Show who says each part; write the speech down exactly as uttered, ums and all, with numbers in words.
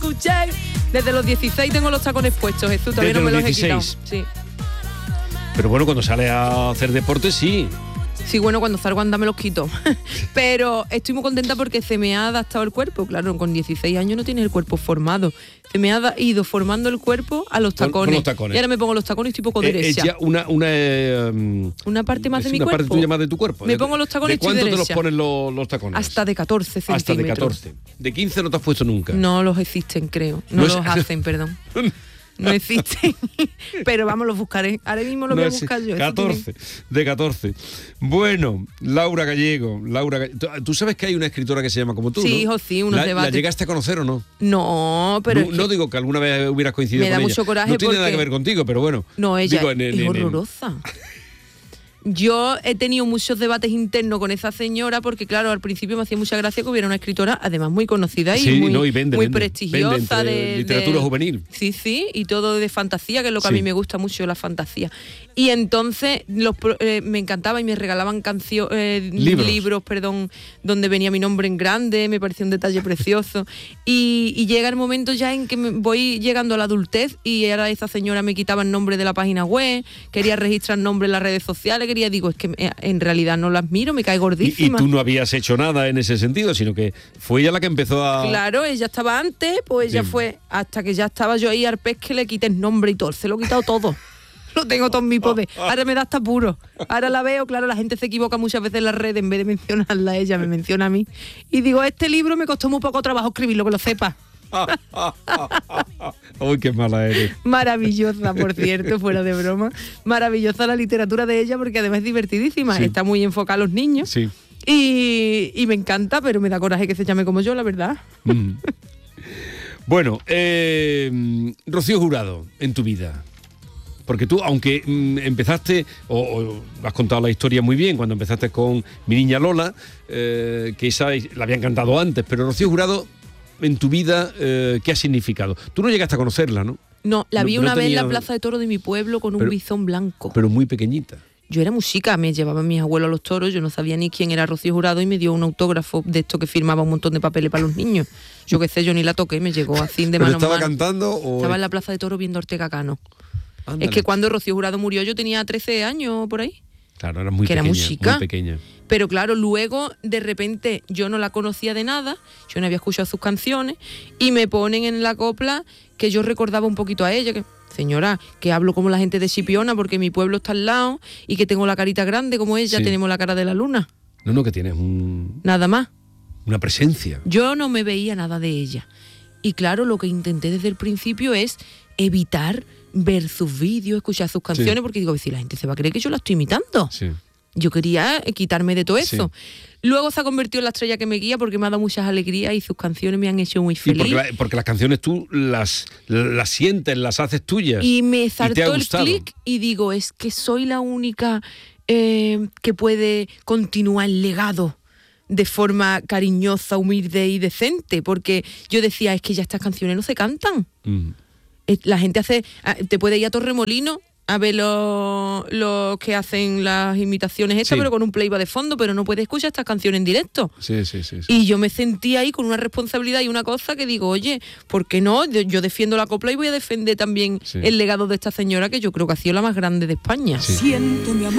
Speaker 1: escuchar. Desde los dieciséis tengo los tacones puestos, Jesús, todavía no me los, los he quitado. Sí.
Speaker 2: Pero bueno, cuando sales a hacer deporte, sí.
Speaker 1: Sí, bueno, cuando salgo a andar me los quito. Pero estoy muy contenta porque se me ha adaptado el cuerpo. Claro, con dieciséis años no tienes el cuerpo formado. Se me ha ido formando el cuerpo a los tacones. Con, con los tacones. Y ahora me pongo los tacones y estoy poco derecha.
Speaker 2: Es ya una, una, um,
Speaker 1: una parte más de mi
Speaker 2: una
Speaker 1: cuerpo.
Speaker 2: Una parte tuya más de tu cuerpo.
Speaker 1: Me pongo los tacones y estoy derecha.
Speaker 2: ¿De cuánto te los ponen los, los tacones?
Speaker 1: Hasta de catorce centímetros.
Speaker 2: Hasta de catorce. ¿De quince no te has puesto nunca?
Speaker 1: No los existen, creo. No, no los es... hacen, perdón. No existen, pero vamos, los buscaré. Ahora mismo los no, voy a buscar yo.
Speaker 2: catorce, de catorce. Bueno, Laura Gallego, Laura Gallego. ¿Tú sabes que hay una escritora que se llama como tú?
Speaker 1: Sí,
Speaker 2: ¿no?
Speaker 1: hijo, sí, unos
Speaker 2: ¿La,
Speaker 1: debates.
Speaker 2: ¿La llegaste a conocer o no?
Speaker 1: No, pero...
Speaker 2: No, es que no digo que alguna vez hubieras coincidido
Speaker 1: me
Speaker 2: con ella.
Speaker 1: Me da mucho coraje.
Speaker 2: No tiene
Speaker 1: porque...
Speaker 2: nada que ver contigo, pero bueno.
Speaker 1: No, ella
Speaker 2: digo, en, en,
Speaker 1: es
Speaker 2: en,
Speaker 1: horrorosa. Yo he tenido muchos debates internos con esa señora porque, claro, al principio me hacía mucha gracia que hubiera una escritora, además muy conocida y
Speaker 2: sí,
Speaker 1: muy,
Speaker 2: no, y vende,
Speaker 1: muy
Speaker 2: vende,
Speaker 1: prestigiosa.
Speaker 2: vende
Speaker 1: de
Speaker 2: literatura
Speaker 1: de,
Speaker 2: juvenil.
Speaker 1: Sí, sí, y todo de fantasía, que es lo que
Speaker 2: sí.
Speaker 1: a mí me gusta mucho, la fantasía. Y entonces los, eh, me encantaba y me regalaban canciones, eh,
Speaker 2: libros.
Speaker 1: libros, perdón, donde venía mi nombre en grande, me parecía un detalle precioso. Y, y llega el momento ya en que me voy llegando a la adultez y ahora esa señora me quitaba el nombre de la página web, quería registrar nombre en las redes sociales, quería, digo, es que en realidad no las miro, me cae gordísima.
Speaker 2: Y, y tú no habías hecho nada en ese sentido, sino que fue ella la que empezó a...
Speaker 1: Claro, ella estaba antes, pues ella sí. fue, hasta que ya estaba yo ahí al pez que le quité el nombre y todo, se lo he quitado todo. Lo tengo todo en mi poder. Ahora me da hasta puro. Ahora la veo, claro, la gente se equivoca muchas veces en las redes, en vez de mencionarla a ella, me menciona a mí. Y digo, este libro me costó muy poco trabajo escribirlo, que lo sepas.
Speaker 2: Uy, qué mala eres.
Speaker 1: Maravillosa, por cierto, fuera de broma. Maravillosa la literatura de ella porque además es divertidísima. Sí. Está muy enfocada a los niños.
Speaker 2: Sí.
Speaker 1: Y, y me encanta, pero me da coraje que se llame como yo, la verdad.
Speaker 2: Mm. Bueno, eh, Rocío Jurado, en tu vida. Porque tú, aunque mm, empezaste, o, o has contado la historia muy bien, cuando empezaste con Mi Niña Lola, eh, que esa la habían cantado antes, pero Rocío Jurado, en tu vida, eh, ¿qué ha significado? Tú no llegaste a conocerla, ¿no?
Speaker 1: No, la vi
Speaker 2: no,
Speaker 1: una
Speaker 2: no
Speaker 1: vez
Speaker 2: tenía...
Speaker 1: en la Plaza de Toros de mi pueblo con un
Speaker 2: pero,
Speaker 1: bizón blanco.
Speaker 2: Pero muy pequeñita.
Speaker 1: Yo era muy chica, me llevaban mis abuelos a los toros, yo no sabía ni quién era Rocío Jurado y me dio un autógrafo de esto que firmaba un montón de papeles para los niños. Yo qué sé, yo ni la toqué, me llegó así de mano a mano.
Speaker 2: ¿Estaba cantando o...?
Speaker 1: Estaba en la Plaza de Toros viendo a Ortega Cano.
Speaker 2: Ándale.
Speaker 1: Es que cuando Rocío Jurado murió yo tenía trece años por ahí.
Speaker 2: Claro, era muy
Speaker 1: que
Speaker 2: pequeña,
Speaker 1: era muy chica.
Speaker 2: Muy pequeña.
Speaker 1: Pero claro, luego de repente yo no la conocía de nada, yo no había escuchado sus canciones y me ponen en la copla que yo recordaba un poquito a ella, que señora, que hablo como la gente de Chipiona porque mi pueblo está al lado y que tengo la carita grande como ella, sí. Tenemos la cara de la luna.
Speaker 2: No, no, que tienes un...
Speaker 1: Nada más.
Speaker 2: Una presencia.
Speaker 1: Yo no me veía nada de ella. Y claro, lo que intenté desde el principio es evitar ver sus vídeos, escuchar sus canciones, sí. Porque digo, si la gente se va a creer que yo la estoy imitando.
Speaker 2: Sí.
Speaker 1: Yo quería quitarme de todo eso.
Speaker 2: Sí.
Speaker 1: Luego se ha convertido en la estrella que me guía porque me ha dado muchas alegrías y sus canciones me han hecho muy feliz.
Speaker 2: Y porque, la, porque las canciones tú las, las sientes, las haces tuyas.
Speaker 1: Y me saltó el clic y digo, es que soy la única eh, que puede continuar el legado de forma cariñosa, humilde y decente. Porque yo decía, es que ya estas canciones no se cantan. Mm. La gente hace... Te puede ir a Torremolinos a ver los lo que hacen las imitaciones estas, sí. Pero con un playback de fondo, pero no puedes escuchar estas canciones en directo.
Speaker 2: Sí, sí, sí, sí.
Speaker 1: Y yo me sentí ahí con una responsabilidad y una cosa que digo, oye, ¿por qué no? Yo, yo defiendo la copla y voy a defender también sí. El legado de esta señora que yo creo que ha sido la más grande de España.
Speaker 2: Sí.
Speaker 3: Siento mi amor.